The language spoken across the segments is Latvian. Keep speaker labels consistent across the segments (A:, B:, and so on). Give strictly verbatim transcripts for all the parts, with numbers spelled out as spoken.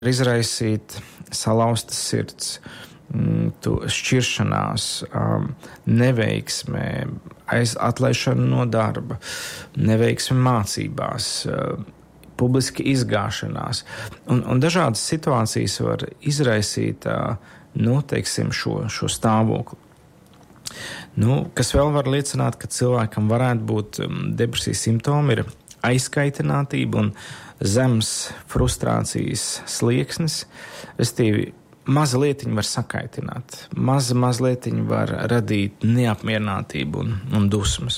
A: izraisīt salauztas sirds, šķiršanās, neveiksmē, aiz atlaišana no darba, neveiksme mācībās, publiski izgāšanās. Un, un dažādas situācijas var izraisīt nu, teiksim, šo, šo stāvokli. Nu, kas vēl var liecināt, ka cilvēkam varētu būt depresijas simptomi, ir aizkaitinātība un zems frustrācijas slieksnis. Restīvi, maza lietiņa var sakaitināt, maza, maza lietiņa var radīt neapmierinātību un, un dusmas.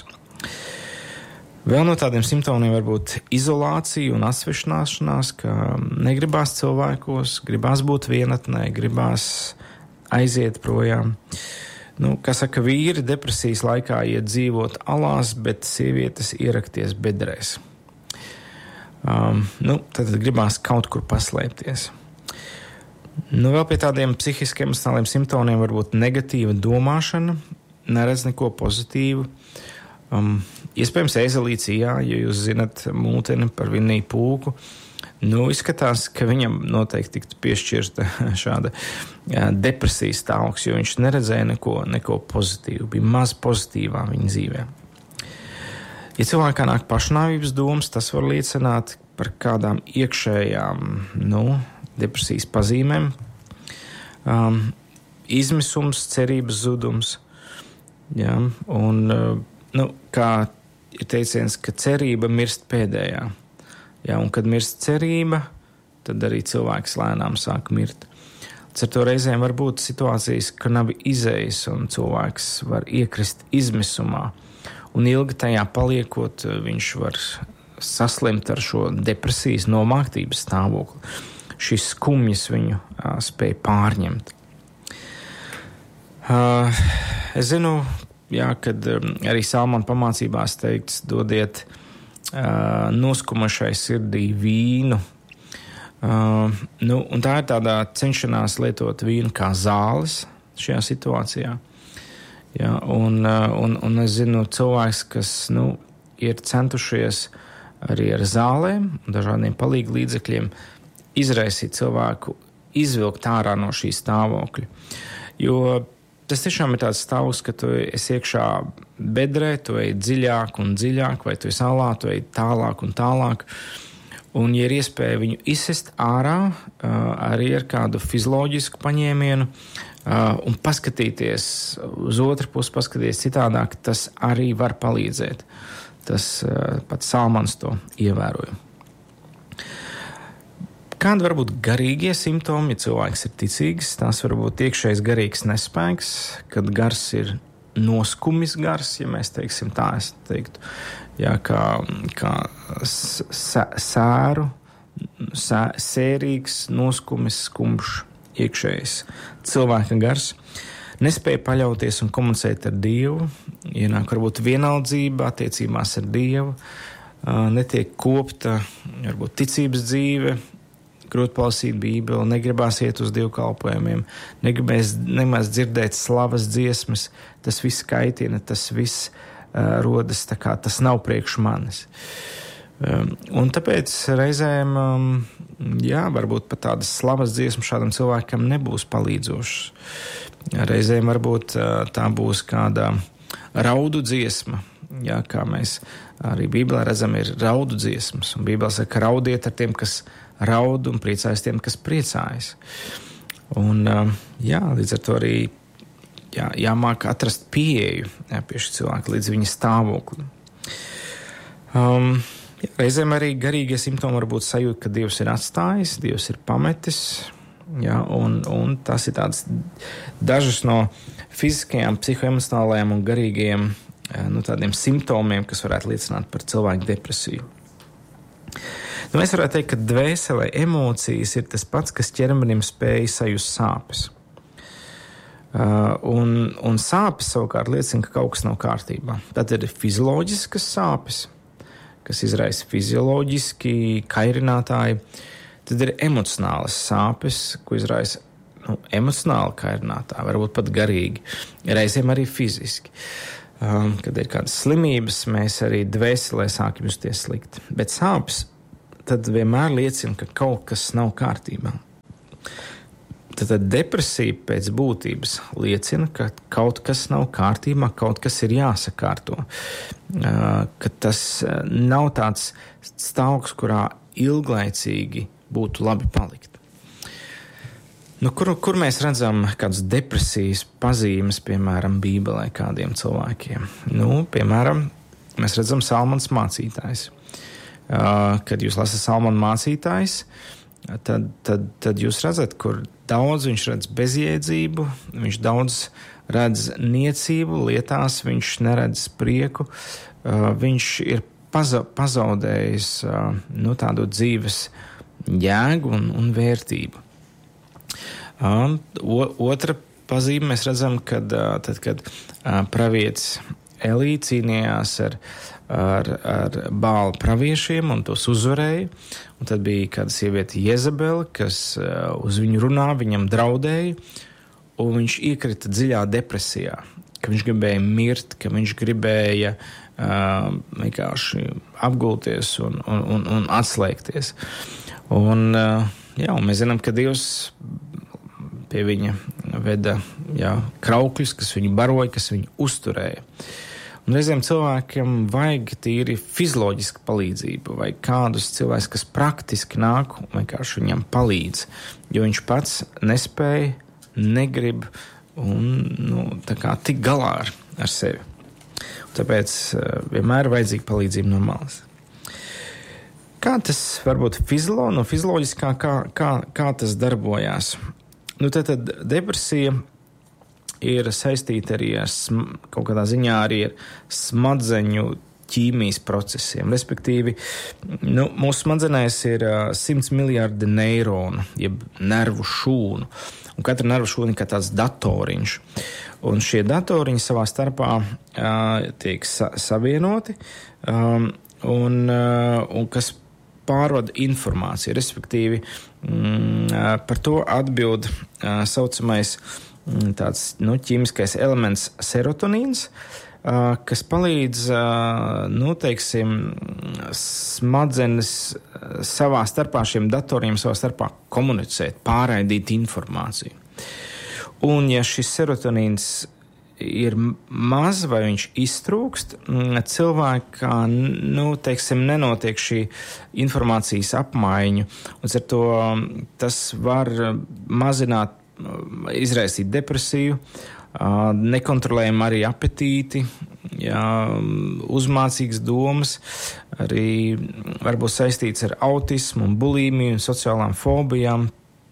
A: Vēl no tādiem simptomiem var būt izolācija un atsvešināšanās, ka negribās cilvēkos, gribās būt vienatnē, gribās aiziet projām. Nu, kā saka, vīri depresijas laikā iet dzīvot alās, bet sievietes ierakties bedrēs. Um, nu, tad gribās kaut kur paslēpties. Nu, vēl pie tādiem psihiskiem emocionāliem simptomiem var būt negatīva domāšana, neredz neko pozitīvu. Um, iespējams, ēzelīts, jā, ja jūs zinat mūteni par vinniju pūku, nu, izskatās, ka viņam noteikti tiktu piešķirta šāda jā, depresijas stāvoklis, jo viņš neredzēja neko, neko pozitīvu, bija maz pozitīvā viņa dzīvē. Ja cilvēkā nāk pašnāvības domas, tas var liecināt par kādām iekšējām, nu, depresijas pazīmēm. Um, izmisums, cerības zudums, jā, un, nu, kā ir teiciens, ka cerība mirst pēdējā. Jā, un kad mirst cerība, tad arī cilvēks lēnām sāk mirt. Ar to reizēm var būt situācijas, ka nav izējas un cilvēks var iekrist izmisumā. Un ilgi tajā paliekot, viņš var saslimt ar šo depresijas nomāktības stāvokli. Šis skumjas viņu uh, spēja pārņemt. Uh, es zinu, jā, kad um, arī Salmona pamācībās teikts, dodiet uh, noskumašai sirdī vīnu. Uh, nu, un tā ir tādā cenšanās lietot vīnu kā zāles šajā situācijā. Ja, un, un, un es zinu cilvēks, kas nu, ir centušies arī ar zālēm un dažādiem palīgu līdzekļiem izraisīt cilvēku, izvilkt ārā no šī stāvokļa. Jo tas tiešām ir tāds stāvoklis, ka tu esi iekšā bedrē, tu ej dziļāk un dziļāk, vai tu esi alā, tu ej tālāk un tālāk. Un, ja ir iespēja viņu izsist ārā, arī ar kādu fizioloģisku paņēmienu, Uh, un paskatīties uz otru pusi, paskatīties citādāk, tas arī var palīdzēt. Tas uh, pat Salmans to ievēroja. Kādi var būt garīgie simptomi, ja cilvēks ir ticīgs? Tās var būt iekšējs garīgs nespēks, kad gars ir noskumis gars, ja mēs teiksim tā, es teiktu, jā, kā, kā sēru, sē, sērīgs, noskumis, skumšs. Iekšējais cilvēka gars, nespēja paļauties un komunicēt ar Dievu, ienāk varbūt vienaldzība attiecībās ar Dievu, netiek kopta varbūt ticības dzīve, grūti palasīt Bībeli, negribās iet uz dievkalpojumiem, negribēs nemaz dzirdēt slavas dziesmas, tas viss kaitina, tas viss uh, rodas tā kā tas nav priekš manis. Um, un tāpēc reizēm, um, jā, varbūt pat tādas slavas dziesmas šādam cilvēkam nebūs palīdzošas. Reizēm varbūt uh, tā būs kāda raudu dziesma, jā, kā mēs arī Bībelē redzam, ir raudu dziesmas. Un Bībelē saka, ka raudiet ar tiem, kas raud un priecājas tiem, kas priecājas. Un, uh, jā, līdz ar to arī jā, jāmāk atrast pieeju jā, pie šī cilvēka līdz viņa stāvoklim. Um, Jā, reizēm arī garīgie simptomi var būt sajūta, ka Dievs ir atstājis, Dievs ir pametis, jā, un, un tas ir tāds dažas no fiziskajām, psihoemocionālajām un garīgajiem nu, tādiem simptomiem, kas varētu liecināt par cilvēku depresiju. Nu, mēs varētu teikt, ka dvēselē emocijas ir tas pats, kas ķermenim spēj sajust sāpes. Uh, un, un sāpes savukārt liecina, ka kaut kas nav kārtībā. Tad ir fizioloģiskas sāpes, kas izraisa fizioloģiski kairinātāji, tad ir emocionālas sāpes, ko izraisa nu, emocionāli kairinātāji, varbūt pat garīgi, reizēm arī fiziski. Um, kad ir kādas slimības, mēs arī dvēselē sākam justies slikti. Bet sāpes tad vienmēr liecina, ka kaut kas nav kārtībā. Tad depresija pēc būtības liecina, ka kaut kas nav kārtībā, kaut kas ir jāsakārto. Ka tas nav tāds stāvoklis, kurā ilglaicīgi būtu labi palikt. Nu, kur, kur mēs redzam kādas depresijas pazīmes, piemēram, Bībelē kādiem cilvēkiem? Nu, piemēram, mēs redzam Salmans mācītājs. Kad jūs lasat Salmana mācītājs, tad, tad, tad jūs redzat, kur daudz viņš redz bezjēdzību, viņš daudz redz niecību lietās, viņš neredz prieku, viņš ir paza, pazaudējis nu, tādu dzīves jēgu un, un vērtību. O, otra pazīme mēs redzam, kad, tad, kad pravietis Elī cīnījās ar, ar, ar Bāla praviešiem un tos uzvarēja. Un tad bija kāda sieviete Jezabele, kas uz viņu runā, viņam draudēja, un viņš iekrita dziļā depresijā, ka viņš gribēja mirt, ka viņš gribēja uh, vienkārši apgulties un, un, un, un atslēgties. Un, uh, jā, un mēs zinām, ka Dievs pie viņa veda jā, kraukļus, kas viņu baroja, kas viņu uzturēja. Un reizēm cilvēkiem vajag tīri fizioloģiska palīdzība, vai kādus cilvēkus, kas praktiski nāk un vienkārši viņam palīdz, jo viņš pats nespēja, negrib un nu, tā kā tik galā ar, ar sevi. Un tāpēc vienmēr ir vajadzīga palīdzība no malas. Kā tas varbūt fizilo, no fizioloģiskā, kā, kā, kā tas darbojās? Nu, tad, tad depresija ir saistīta arī ar sm, kaut kādā ziņā arī ar smadzeņu ķīmijas procesiem. Respektīvi, nu, mūsu smadzenēs ir uh, simts miljardi neironu, jeb nervu šūnu. Un katra nervu šūna ir kā tāds datoriņš. Un šie datoriņi savā starpā uh, tiek sa- savienoti um, un, uh, un kas pārvada informāciju, respektīvi mm, par to atbild uh, saucamais mm, tāds nu, ķīmiskais elements serotonīns, uh, kas palīdz uh, nu, teiksim, smadzenes savā starpā šiem datoriem savā starpā komunicēt, pārraidīt informāciju. Un ja šis serotonīns ir maz vai viņš iztrūkst, cilvēkā, nu, teiksim, nenotiek šī informācijas apmaiņa, un ar to tas var mazināt, izraisīt depresiju, nekontrolējam arī apetīti, jā, uzmācīgas domas, arī varbūt saistīts ar autismu, bulimiju un sociālām fobijām,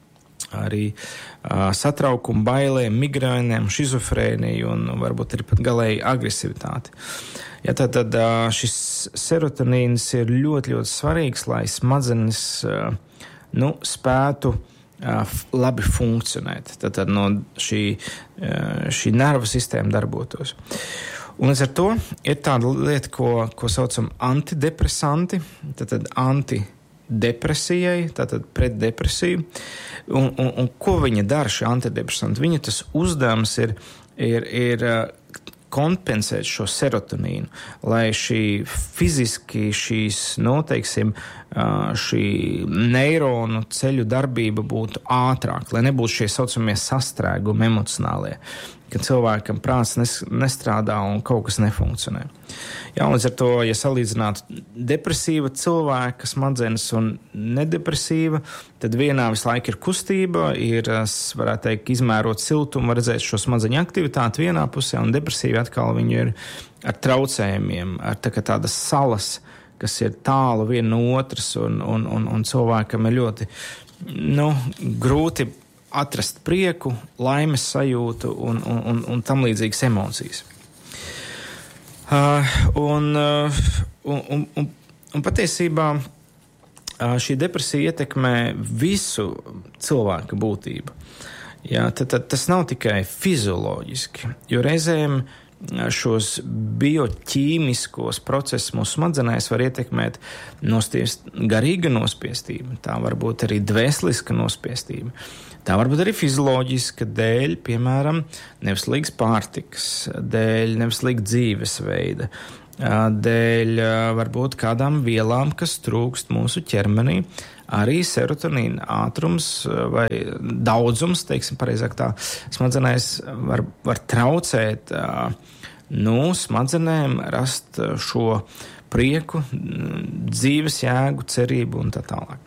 A: arī uh, satraukumu, bailēm, migrēniem, šizofrēniju un varbūt arī pat galēji agresivitāti. Ja, tad tad uh, šis serotonīns ir ļoti, ļoti svarīgs, lai smadzenes uh, nu, spētu uh, labi funkcionēt. Tad, tad no šī, uh, šī nervu sistēma darbotos. Un līdz ar to ir tāda lieta, ko, ko saucam antidepresanti, tad, tad anti depresijai, tātad pret depresiju. Un, un, un ko viņa dara, šī antidepresanti? Viņa tas uzdevums ir, ir, ir kompensēt šo serotonīnu, lai šī fiziski šīs, nu, teiksim, šī neironu ceļu darbība būtu ātrāk, lai nebūtu šie saucamie sastrēgumi emocionālie, kad cilvēkam prāts nes, nestrādā un kaut kas nefunkcionē. Jā, līdz ar to, ja salīdzinātu depresīva cilvēka smadzenes un nedepresīva, tad vienā visu laiku ir kustība, ir, varētu teikt, izmērot siltumu, var redzēt šo smadzeņu aktivitāti vienā pusē, un depresīva atkal viņu ir ar traucējumiem, ar tā kā tādas salas, kas ir tālu viena no otras, un, un, un, un cilvēkam ir ļoti, nu, grūti atrast prieku, laimes sajūtu un, un, un, un tam līdzīgas emocijas. Uh, un, uh, un, un, un patiesībā uh, šī depresija ietekmē visu cilvēka būtību. Jā, tad, tad tas nav tikai fizioloģiski, jo reizēm šos bioķīmiskos procesus mūsu smadzenēs var ietekmēt nospiest, garīga nospiestība, tā var būt arī dvēseliska nospiestība. Tā var būt arī fizioloģiska dēļ, piemēram, neveselīgas pārtikas, dēļ neveselīga dzīvesveida, dēļ varbūt kādām vielām, kas trūkst mūsu ķermenī, arī serotonīna ātrums vai daudzums, teiksim pareizāk tā, smadzenēs var, var traucēt nu, smadzenēm rast šo prieku, dzīves jēgu, cerību un tā tālāk.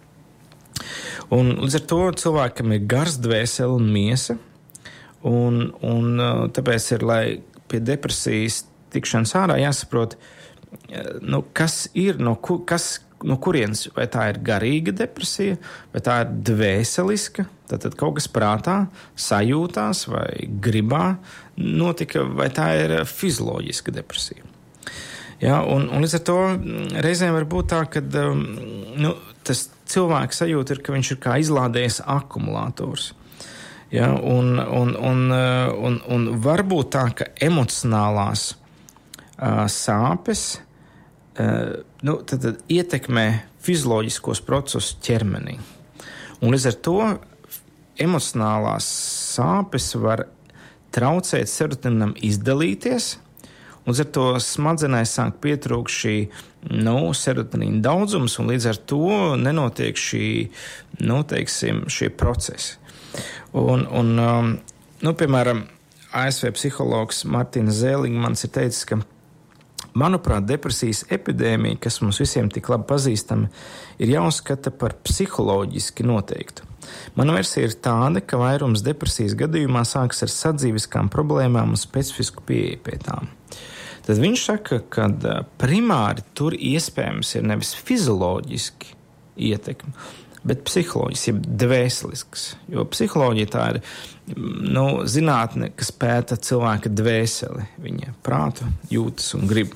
A: Un līdz ar to cilvēkam ir gars, dvēsele un miesa, un, un tāpēc ir, lai pie depresijas tikšanas ārā jāsaprot, nu, kas ir, no, ku, kas, no kurienes, vai tā ir garīga depresija, vai tā ir dvēseliska, tātad kaut kas prātā, sajūtās vai gribā notika, vai tā ir fizioloģiska depresija. Ja, un, un līdz ar to reizēm var būt tā, ka um, nu, tas cilvēks sajūta ir, ka viņš ir kā izlādējis akumulators. Ja, un, un, un, un, un var būt tā, ka emocionālās uh, sāpes uh, nu, tad, tad ietekmē fizioloģiskos procesus ķermenī. Un līdz ar to emocionālās sāpes var traucēt serotoninam izdalīties. Līdz ar to smadzenēs sāk pietrūkt šī nu, serotonīna daudzums, un līdz ar to nenotiek šī, nu, teiksim, šie procesi. Un, un um, nu, piemēram, A S V psihologs Martins Zēlingmans ir teicis, ka, manuprāt, depresijas epidēmija, kas mums visiem tik labi pazīstama, ir jāuzskata par psiholoģiski noteiktu. Mana versija ir tāda, ka vairums depresijas gadījumā sākas ar sadzīviskām problēmām un specifisku pieeju pie tām. Tad viņš saka, ka primāri tur iespējams ir nevis fizioloģiski ietekmi, bet psiholoģiski, jeb dvēselisks. Jo psiholoģija tā ir nu, zinātne, kas pēta cilvēka dvēseli, viņa prātu, jūtas un grib.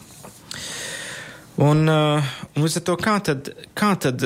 A: Un, un līdz ar to, kā tad, kā tad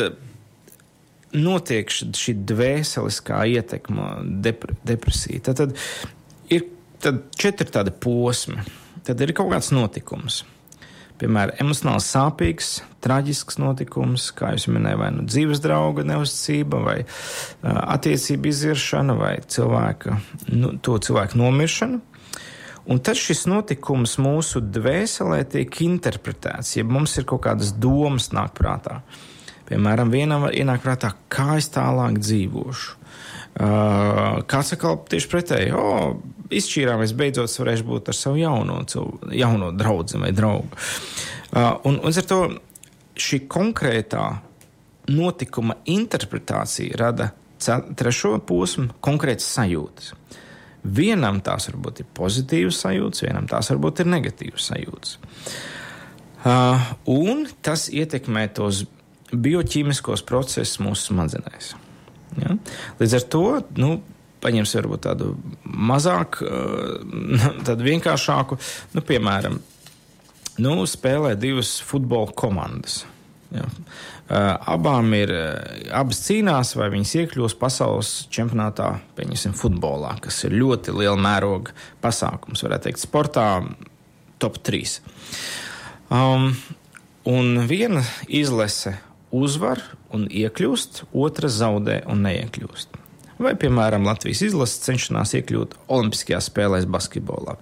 A: notiek šī dvēseliskā ietekma depre, depresija? Tad, tad ir tad četri tādi posmi. Tad ir kaut kāds notikums. Piemēram, emocionāli sāpīgs, traģisks notikums, kā jūs minēju, vai nu dzīves drauga neuzticība, vai uh, attiecība iziršana, vai cilvēka, nu, to cilvēku nomiršana. Un tad šis notikums mūsu dvēselē tiek interpretēts, ja mums ir kaut kādas domas nāk prātā. Piemēram, vienam var ienāk prātā, kā es tālāk dzīvošu. Uh, kāds atkal tieši pretēji, o, izšķīrāmies, beidzot varēšu būt ar savu jauno, jauno draudzi vai draugu. Uh, un līdz ar to šī konkrētā notikuma interpretācija rada trešo posmu konkrētas sajūtas. Vienam tās varbūt ir pozitīvas sajūtas, vienam tās varbūt ir negatīvas sajūtas. Uh, un tas ietekmē tos bioķīmiskos procesus mūsu smadzenēs. Ja? Līdz ar to, nu, paņemsim varbūt tādu mazāk, tādu vienkāršāku, nu, piemēram, nu, spēlē divas futbola komandas. Ja? Abām ir, abas cīnās, vai viņas iekļūs pasaules čempionātā, pieņemsim, futbolā, kas ir ļoti liela mēroga pasākums, varētu teikt, sportā top trīs. Um, un viena izlase uzvar un iekļūst, otra zaudē un neiekļūst. Vai, piemēram, Latvijas izlase cenšanās iekļūt olimpiskajās spēlēs basketbolā.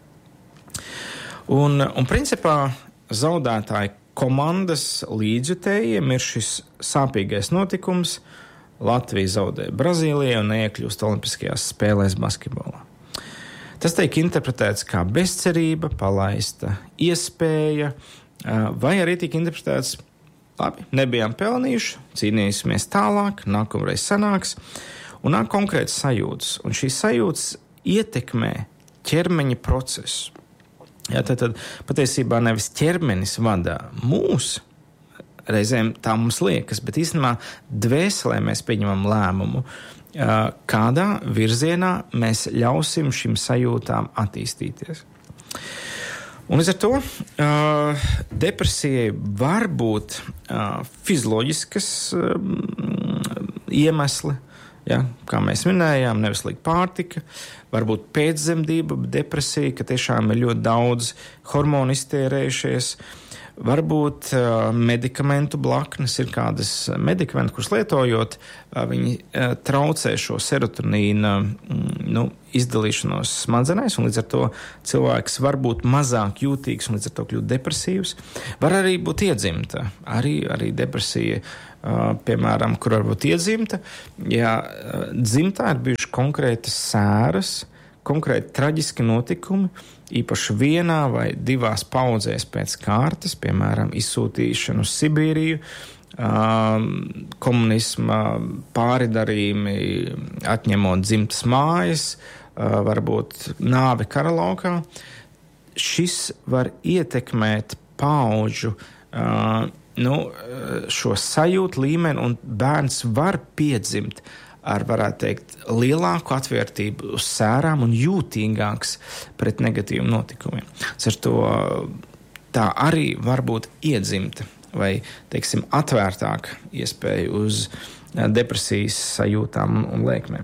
A: Un, un principā zaudētāji komandas līdzjutējiem ir šis sāpīgais notikums. Latvija zaudē Brazīlijai un neiekļūst olimpiskajās spēlēs basketbolā. Tas tiek interpretēts kā bezcerība, palaista iespēja, vai arī tiek interpretēts labi, nebijām pelnījuši, cīnīsimies tālāk, nākamreiz sanāks, un nāk konkrētas sajūtas. Un šīs sajūtas ietekmē ķermeņa procesu. Ja, tad, tad patiesībā nevis ķermenis vada mūs, reizēm tā mums liekas, bet īstenībā dvēselē mēs pieņemam lēmumu, kādā virzienā mēs ļausim šīm sajūtām attīstīties. Un līdz ar to uh, depresijai var būt uh, fizioloģiskas uh, iemesli, ja, kā mēs minējām, neveselīga pārtika, varbūt pēcdzemdība, depresija, ka tiešām ir ļoti daudz hormonu iztērējušies, varbūt uh, medikamentu blaknes, ir kādas medikamenti, kurus lietojot, uh, viņi uh, traucē šo serotonīna mm, nu, izdalīšanos smadzenēs, un līdz ar to cilvēks var būt mazāk jūtīgs un līdz ar to kļūt depresīvs. Var arī būt iedzimta, arī, arī depresija, uh, piemēram, kur var būt iedzimta, ja uh, dzimtā ir bijuši konkrētas sēras, konkrēti traģiski notikumi, īpaši vienā vai divās paudzēs pēc kārtas, piemēram, izsūtīšanu uz Sibīriju, Um, komunisma pāridarījumi, atņemot dzimtas mājas, uh, varbūt nāve kara laukā. Šis var ietekmēt paudžu uh, nu, šo sajūtu līmeni, un bērns var piedzimt ar, varētu teikt, lielāku atvērtību uz sērām un jūtīgāks pret negatīviem notikumiem. Ar to tā arī var būt iedzimta vai, teiksim, atvērtāka iespēja uz depresijas sajūtām un lēkmēm.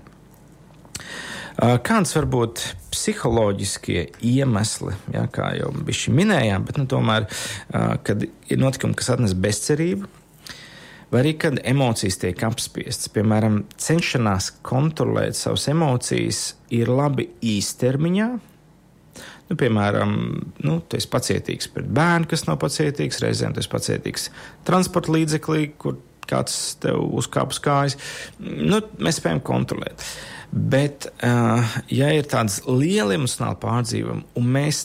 A: Kāds var būt psiholoģiskie iemesli, ja, kā jau bišķi minējām, bet nu, tomēr, kad ir notikumi, kas atnes bezcerību, vai arī, kad emocijas tiek apspiestas, piemēram, cenšanās kontrolēt savas emocijas ir labi īstermiņā. Nu, piemēram, nu, tu esi pacietīgs pret bērnu, kas nav pacietīgs, reizēm tu esi pacietīgs transporta līdzeklī, kur kāds tev uzkāp uz kājas. Nu, mēs spējam kontrolēt. Bet, uh, ja ir tāds lieli emocionāli pārdzīvumi, un mēs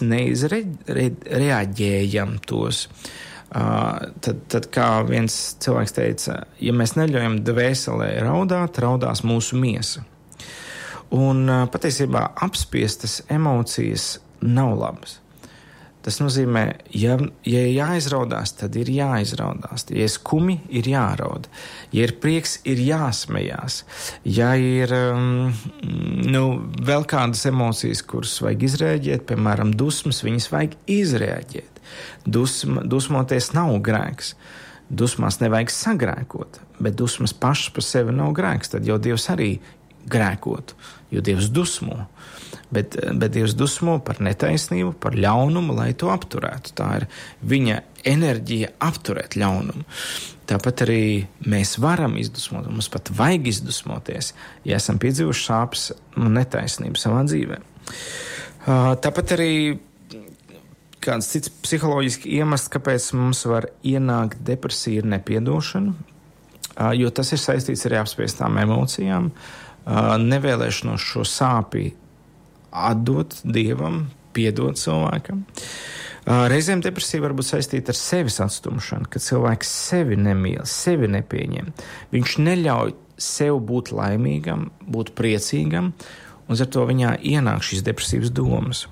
A: neizreaģējam tos, uh, tad, tad, kā viens cilvēks teica, ja mēs neļaujam dvēselē raudāt, raudās mūsu miesa. Un uh, patiesībā apspiestas emocijas nav labas. Tas nozīmē, ja, ja ir jāizraudās, tad ir jāizraudās. Ja ir skumi, ir jāraud. Ja ir prieks, ir jāsmejās. Ja ir um, nu, vēl kādas emocijas, kuras vajag izrēģēt, piemēram, dusmas, viņas vajag izrēģēt. Dusma, dusmoties nav grēks. Dusmās nevajag sagrēkot, bet dusmas pašas par sevi nav grēks. Tad jau Dievs arī grēkotu, jo Dievs dusmo. Bet, bet Dievs dusmo par netaisnību, par ļaunumu, lai to apturētu. Tā ir viņa enerģija apturēt ļaunumu. Tāpat arī mēs varam izdusmot, mums pat vajag izdusmoties, ja esam piedzīvojuši sāpes un netaisnību savā dzīvē. Tāpat arī kāds cits psiholoģiski iemesls, kāpēc mums var ienākt depresija, ir nepiedošana, jo tas ir saistīts arī apspiestām emocijām, nevēlēšanos šo sāpi atdot Dievam, piedot cilvēkam. Reizēm depresija var būt saistīta ar sevis atstumšanu, kad cilvēks sevi nemīl, sevi nepieņem. Viņš neļauj sev būt laimīgam, būt priecīgam, un ar to viņā ienāk šīs depresīvas domas.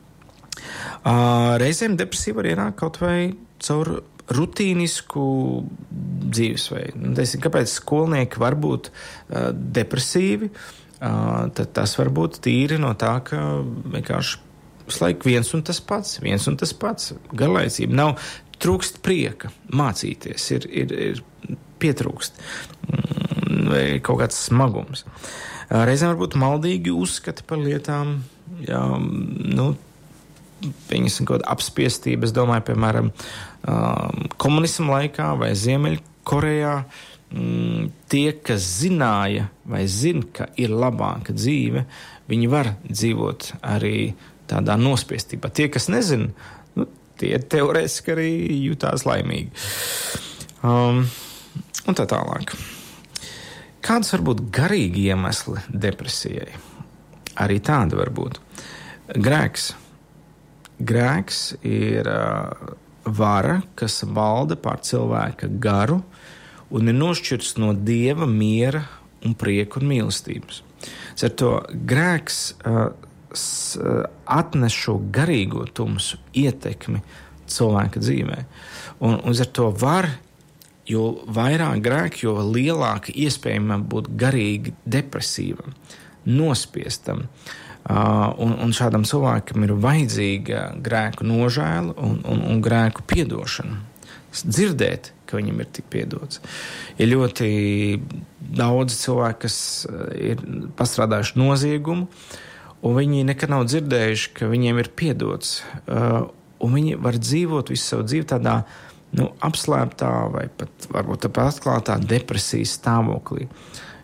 A: Reizēm depresija var ienākt kaut vai caur rutīnisku dzīvesveidu. Kāpēc skolnieki var būt depresīvi? Uh, tad tas var būt tīri no tā, ka vienkārši slaik viens un tas pats, viens un tas pats, garlaicība. Nav trūkst prieka mācīties, ir, ir, ir pietrūkst, vai kaut kāds smagums. Uh, reizēm var būt maldīgi uzskati par lietām, jā, nu, viņas kaut kāda apspiestība, es domāju, piemēram, uh, komunismu laikā vai Ziemeļkorejā. Mm, tie, kas zināja vai zina, ka ir labāka dzīve, viņi var dzīvot arī tādā nospiestībā. Tie, kas nezina, nu, tie teorētiski arī jutās laimīgi. Um, un tā tālāk. Kādas var būt garīgi iemesli depresijai? Arī tāda var būt. Grēks. Grēks ir uh, vara, kas valda pār cilvēka garu, un ir nošķirts no Dieva miera un prieka un mīlestības. Ar to grēks uh, s, uh, atnes šo garīgo tumsu ietekmi cilvēka dzīvē. Un, un ar to var, jo vairāk grēku, jo lielāka iespējama būt garīgi depresīvam, nospiestam. Uh, un, un šādam cilvēkam ir vajadzīga grēku nožēla un, un, un grēku piedošana. Dzirdēt, ka viņam ir tik piedots. Ir ļoti daudz cilvēku, kas ir pastrādājuši noziegumu, un viņi nekad nav dzirdējuši, ka viņiem ir piedots. Uh, un viņi var dzīvot visu savu dzīvi tādā nu, apslēptā vai pat varbūt tāpat atklātā depresijas stāvoklī.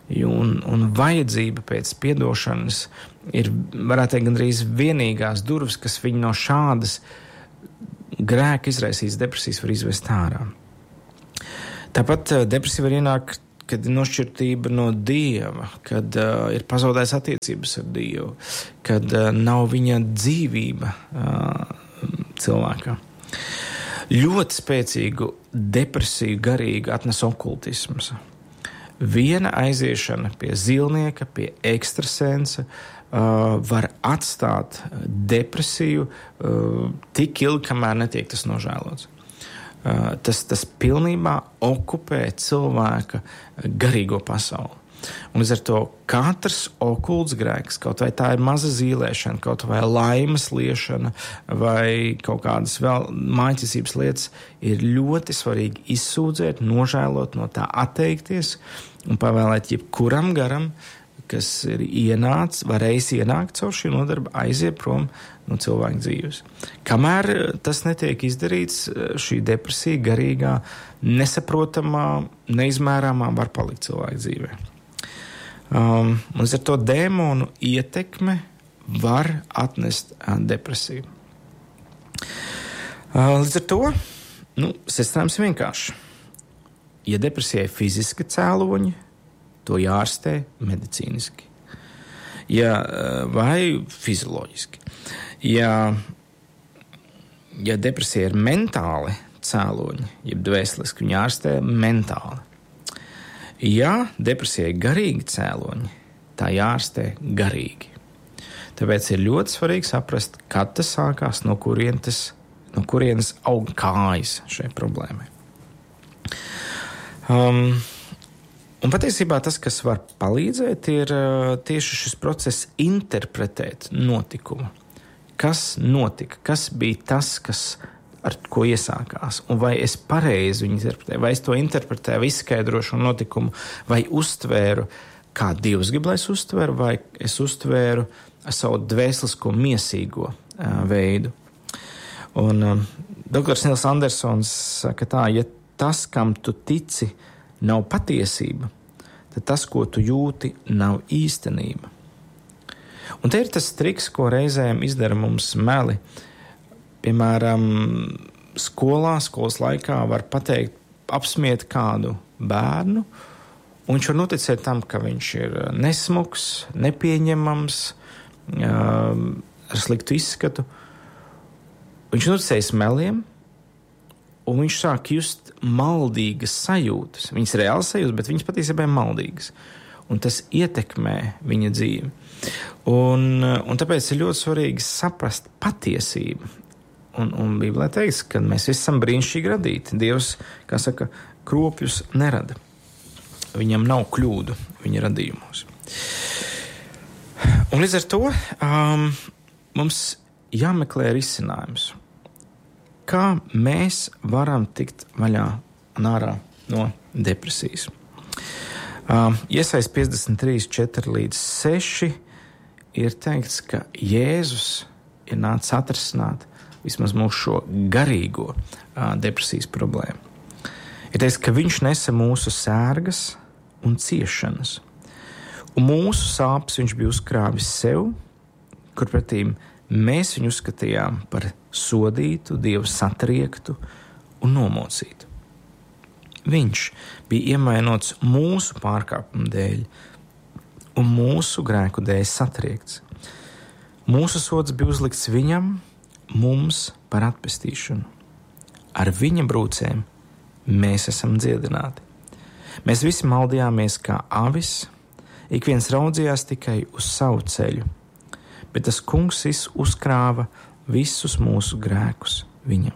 A: un, un vajadzība pēc piedošanas ir, varētu teikt, gandrīz vienīgās durvis, kas viņu no šādas grēka izraisītas depresijas var izvest ārā. Tāpat depresija var ienākt, kad ir nošķirtība no Dieva, kad uh, ir pazaudējis attiecības ar Dievu, kad uh, nav viņa dzīvība uh, cilvēkā. Ļoti spēcīgu depresiju garīgu atnes okultisms. Viena aiziešana pie zilnieka, pie ekstrasensa uh, var atstāt depresiju uh, tik ilgi, kamēr netiek tas nožēlots. Uh, tas, tas pilnībā okupē cilvēka garīgo pasauli. Un līdz ar to katrs okults grēks, kaut vai tā ir maza zīlēšana, kaut vai laimes liešana vai kaut kādas vēl mājiņtiesības lietas, ir ļoti svarīgi izsūdzēt, nožēlot, no tā atteikties un pavēlēt jebkuram garam, kas ir ienācis, varējis ienākt caur šī nodarba, aiziet prom no cilvēka dzīves. Kamēr tas netiek izdarīts, šī depresija garīgā, nesaprotamā, neizmērāmā var palikt cilvēka dzīvē. Um, līdz ar to dēmonu ietekme var atnest uh, depresiju. Uh, līdz ar to, nu, secinājums vienkārši. Ja depresijai ir fiziski cēloņi, to jārastē medicīniski. Ja, vai fizioloģiski. Ja, ja depresija ir mentāli cēloņi, jeb dvēseliski, viņi jārastē mentāli. Ja depresija ir garīgi cēloņi, tā jārastē garīgi. Tāpēc ir ļoti svarīgi saprast, kad tas sākās, no kurienes, no kurienes aug kājas šai problēmai. Um, Un patiesībā tas, kas var palīdzēt, ir tieši šis process interpretēt notikumu. Kas notika, kas bija tas, kas ar ko iesākās, un vai es pareizi viņu interpretēju, vai es to interpretēju, izskaidrošu šo notikumu, vai uztvēru, kā Dievs grib, lai es uztveru, vai es uztvēru ar savu dvēselisko miesīgo uh, veidu. Un um, doktors Nils Andersons saka tā, ja tas, kam tu tici, nav patiesība, tad tas, ko tu jūti, nav īstenība. Un te ir tas triks, ko reizēm izdara mums meli. Piemēram, skolā, skolas laikā var pateikt, apsmiet kādu bērnu, un viņš var noticēt tam, ka viņš ir nesmuks, nepieņemams, ar sliktu izskatu. Viņš noticējas meliem, un viņš sāk just maldīgas sajūtas. Viņas ir reāls sajūtas, bet viņas patiesībā ir maldīgas. Un tas ietekmē viņa dzīvi. Un, un tāpēc ir ļoti svarīgi saprast patiesību. Un, un Bībelē teiks, ka mēs esam brīnišķīgi radīti. Dievs, kā saka, kropļus nerada. Viņam nav kļūdu viņa radījumos. Un līdz ar to um, mums jāmeklē risinājums. Kā mēs varam tikt vaļā un ārā no depresijas? Uh, Iesaist piecdesmit trīs, četri līdz seši ir teikts, ka Jēzus ir nācis atrisināt vismaz mūsu šo garīgo uh, depresijas problēmu. Ir teikts, ka viņš nesa mūsu sērgas un ciešanas, un mūsu sāpes viņš bija uzkrāvis sev, kur pretīm mēs viņu uzskatījām par sodītu, Dievu satriektu un nomocītu. Viņš bija ievainots mūsu pārkāpumu dēļ un mūsu grēku dēļ satriekts. Mūsu sods bija uzlikts viņam, mums par atpestīšanu. Ar viņa brūcēm mēs esam dziedināti. Mēs visi maldījāmies kā avis, ik viens raudzījās tikai uz savu ceļu, bet tas kungs uzkrāva visus mūsu grēkus viņam.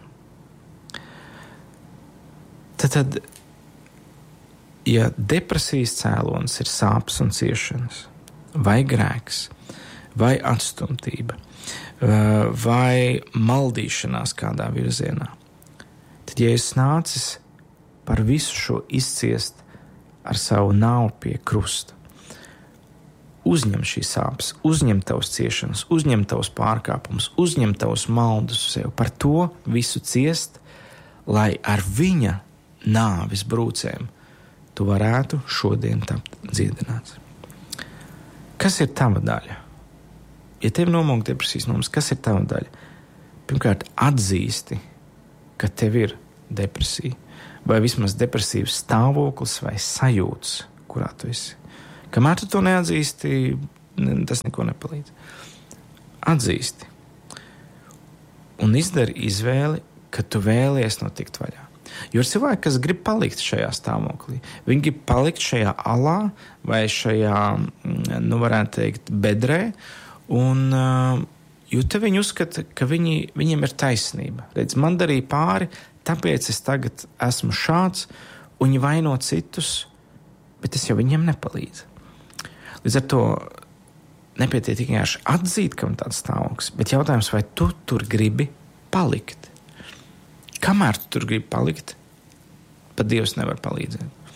A: Tad, tad ja depresijas cēlonis ir sāpes un ciešanas, vai grēks, vai atstumtība, vai maldīšanās kādā virzienā, tad, ja es nācis par visu šo izciest ar savu nāvu pie krusta, uzņem šīs sāpes, uzņem tavas ciešanas, uzņem tavas pārkāpumus, uzņem tavas maldus sev, par to visu ciest, lai ar viņa nāves brūcēm tu varētu šodien tapt dziedināts. Kas ir tava daļa? Ja tev nomok depresijas nomas, kas ir tava daļa? Pirmkārt, atzīsti, ka tev ir depresija, vai vismaz depresīvs stāvoklis vai sajūtas, kurā tu esi. Kamēr tu to neatzīsti, tas neko nepalīdz. Atzīsti. Un izdari izvēli, ka tu vēlies no tikt vaļā. Jo ir cilvēki, kas grib palikt šajā stāvoklī. Viņi grib palikt šajā alā vai šajā, nu varētu teikt, bedrē, un jo te viņi uzskata, ka viņi, viņiem ir taisnība. Redz, man darīja pāri, tāpēc es tagad esmu šāds, un viņi vaino citus, bet tas jau viņiem nepalīdz. Līdz ar to nepietiek tikai atzīt, ka man tāds stāvoklis, bet jautājums, vai tu tur gribi palikt? Kamēr tu tur gribi palikt, pat Dievs nevar palīdzēt.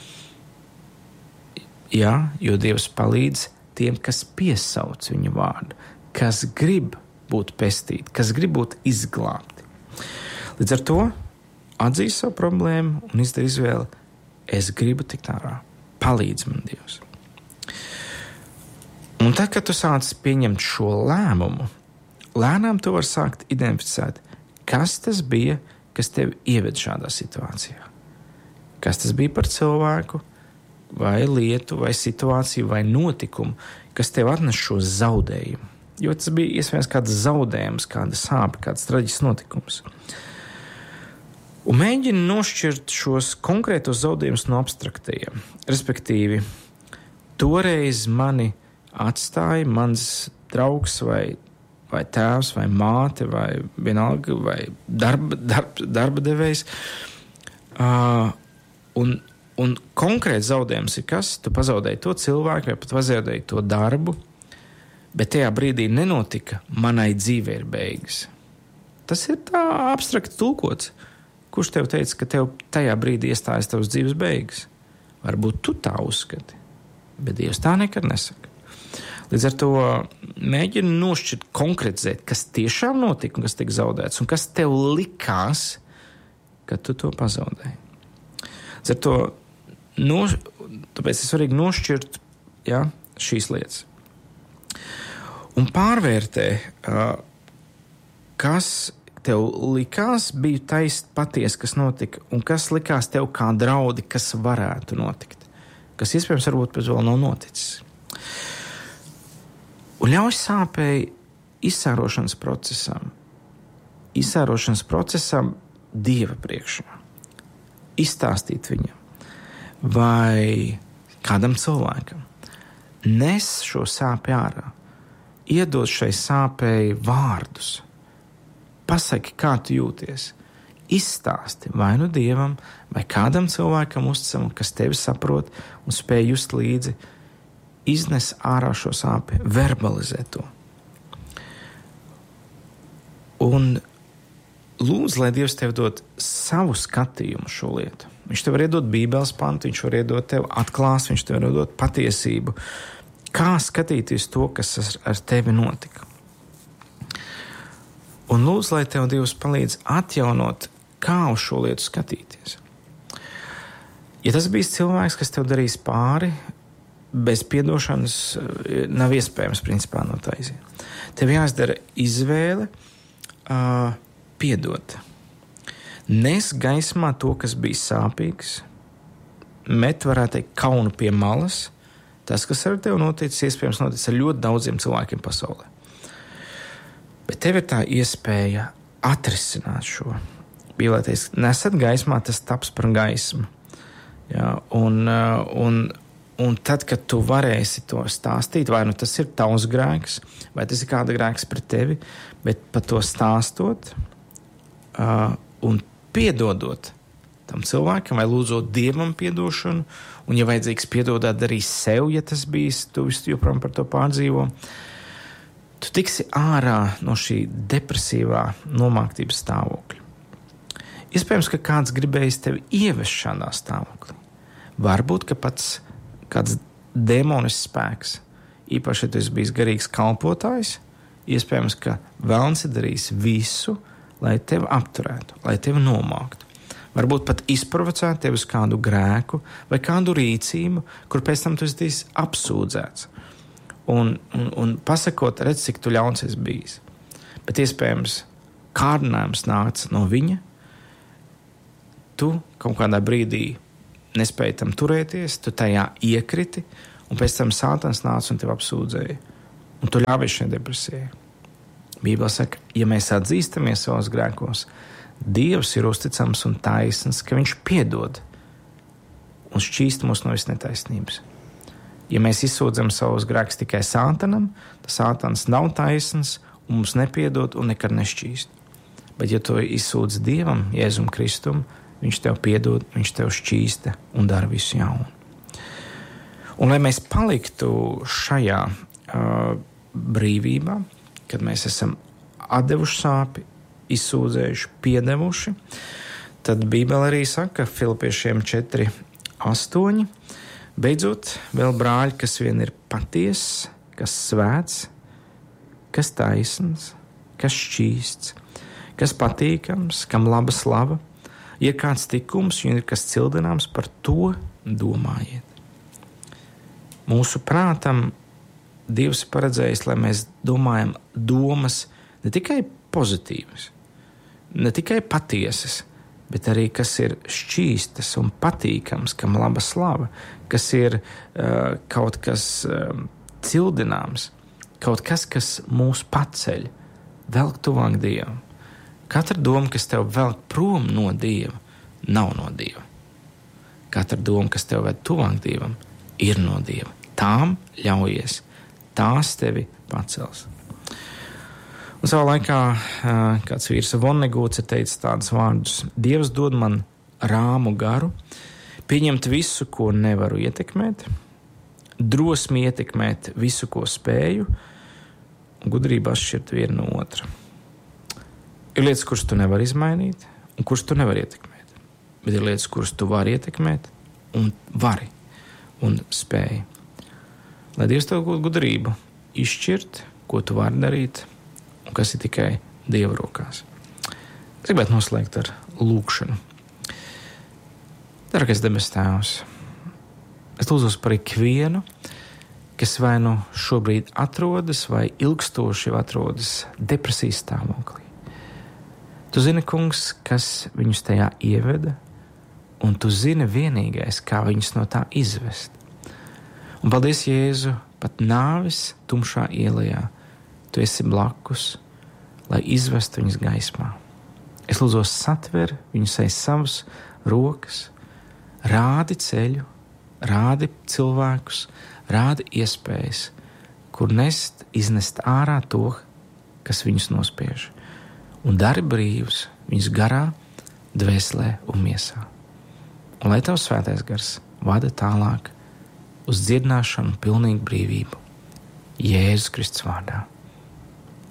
A: Jā, jo Dievs palīdz tiem, kas piesauc viņu vārdu, kas grib būt pestīti, kas grib būt izglābti. Līdz ar to atzīst savu problēmu un izdara izvēli, es gribu tikt ārā, palīdz man Dievs. Un tad, kad tu sāc pieņemt šo lēmumu, lēnām tu vari sākt identificēt, kas tas bija, kas tevi ieved šādā situācijā. Kas tas bija par cilvēku, vai lietu, vai situāciju, vai notikumu, kas tev atnes šo zaudējumu. Jo tas bija iespējams kāds zaudējums, kāda sāpe, kāds traģisks notikums. Un mēģini nošķirt šos konkrētos zaudējumus no abstraktajiem. Respektīvi, toreiz mani atstāja mans draugs vai vai tēvs, vai māte, vai vienalga, vai darba, darba, darba devējs. Uh, un, un konkrēts zaudējums ir kas? Tu pazaudēji to cilvēku, vai pat pazaudēji to darbu, bet tajā brīdī nenotika, manai dzīvē ir beigas. Tas ir tā abstrakti tulkots. Kurš tev teica, ka tev tajā brīdī iestājas tavas dzīves beigas? Varbūt tu tā uzskati, bet Dievs tā nekad nesaka. Līdz ar to mēģini nošķirt, konkretizēt, kas tiešām notika un kas tika zaudēts, un kas tev likās, ka tu to pazaudēji. Līdz ar to no, tāpēc ir svarīgi nošķirt, ja, šīs lietas. Un pārvērtē, kas tev likās, bija taist patiesi, kas notika, un kas likās tev kā draudi, kas varētu notikt, kas iespējams varbūt pēc vēl nav noticis. Un ļauj sāpēji izsērošanas procesam, izsērošanas procesam Dieva priekšā. Izstāstīt viņam vai kādam cilvēkam. Nes šo sāpi ārā. Iedod šai sāpēji vārdus. Pasaki, kā tu jūties. Izstāsti vai nu Dievam, vai kādam cilvēkam uzticamam, kas tevi saprot un spēj just līdzi. Iznes ārā šo sāpi, verbalizē to. Un lūdz, lai Dievs tev dod savu skatījumu šo lietu. Viņš tev var iedot Bībeles pantu, viņš var iedot tev atklāst, viņš tev var iedot patiesību. Kā skatīties to, kas ar tevi notika. Un lūdz, lai tev Dievs palīdz atjaunot, kā uz šo lietu skatīties. Ja tas bijis cilvēks, kas tev darīs pāri, bez piedošanas nav iespējams principā no tā iziet. Tev jāizdara izvēle uh, piedot. Nes gaismā to, kas bija sāpīgs, met, varētu teikt, kaunu pie malas. Tas, kas ar tevi noticis, iespējams noticis ar ļoti daudziem cilvēkiem pasaulē. Bet tev ir tā iespēja atrisināt šo. Bībelēties, nesat gaismā, tas taps par gaismu. Jā, un, uh, un Un tad, kad tu varēsi to stāstīt, vai nu tas ir tavs grēks, vai tas ir kāda grēks pret tevi, bet par to stāstot uh, un piedodot tam cilvēkam, vai lūdzot Dievam piedošanu, un, ja vajadzīgs piedodāt arī sev, ja tas bijis, tu visu joprojām par to pārdzīvo, tu tiksi ārā no šī depresīvā nomāktības stāvokļa. Iespējams, ka kāds gribējis tevi ievest šādā stāvoklī. Varbūt, ka pats kāds demonis spēks, īpaši, ja tu esi bijis garīgs kalpotājs, iespējams, ka velns ir darījis visu, lai tevi apturētu, lai tevi nomāktu. varbūt pat izprovocēt tevi uz kādu grēku vai kādu rīcību, kur pēc tam tu esi apsūdzēts. Un, un, un pasakot, redz, cik tu ļauns esi bijis. Bet iespējams, kārdinājums nāca no viņa, tu kaut kādā brīdī nespēji tam turēties, tu tajā iekriti, un pēc tam Sātans nāca un tevi apsūdzēja. Un tu ļāvies šai depresijai. Bībele saka, ja mēs atzīstamies savos grēkos, Dievs ir uzticams un taisns, ka viņš piedod un šķīst mūs no visas netaisnības. Ja mēs izsūdzam savus grēkus tikai Sātanam, tad Sātans nav taisns un mums nepiedod un nekad nešķīst. Bet ja tu izsūdz Dievam, Jēzum Kristum, viņš tev piedod, viņš tev šķīsta un dara visu jaunu. Un lai mēs paliktu šajā uh, brīvībā, kad mēs esam atdevuši sāpi, izsūdzējuši, piedevuši, tad Bībele arī saka Filipiešiem četri astoņi. Beidzot, vēl brāļi, kas vien ir patiess, kas svēts, kas taisns, kas šķīsts, kas patīkams, kam laba slava, ja kāds tikums un ir kas cildināms, par to domājiet. Mūsu prātam Dievs ir paredzējis, lai mēs domājam domas ne tikai pozitīvas, ne tikai patiesas, bet arī kas ir šķīstas un patīkams, kam laba slava, kas ir uh, kaut kas uh, cildināms, kaut kas, kas mūs paceļ, velk tuvāk Dievam. Katra doma, kas tev velk prom no Dieva, nav no Dieva. Katra doma, kas tev ved tuvāk Dievam, ir no Dieva. Tām ļaujies, tās tevi pacels. Un savā laikā kāds vīrs Vonnegūts ir teicis tādus vārdus: Dievs dod man rāmu garu, pieņemt visu, ko nevaru ietekmēt, drosmi ietekmēt visu, ko spēju, un gudrību atšķirt vienu no otra. Ir lietas, kuras tu nevari izmainīt, un kuras tu nevari ietekmēt. Bet ir lietas, kuras tu vari ietekmēt, un vari, un spēj. Lai Dievs tev dod gudrību izšķirt, ko tu vari darīt, un kas ir tikai Dieva rokās. Es gribētu noslēgt ar lūkšanu. Dārgais debes Tēvs, es lūdzos par ikvienu, kas vai nu šobrīd atrodas vai ilgstoši atrodas depresijas stāvoklī. Tu zini, Kungs, kas viņus tajā ieveda, un tu zini vienīgais, kā viņus no tā izvest. Un paldies, Jēzu, pat nāves tumšā ielajā tu esi blakus, lai izvestu viņus gaismā. Es lūdzos, satver viņus aiz savas rokas, rādi ceļu, rādi cilvēkus, rādi iespējas, kur nest, iznest ārā to, kas viņus nospiež, un dari brīvus viņus garā, dvēselē un miesā. Un lai tavs svētais gars vada tālāk uz dziedināšanu, pilnīgu brīvību. Jēzus Kristus vārdā.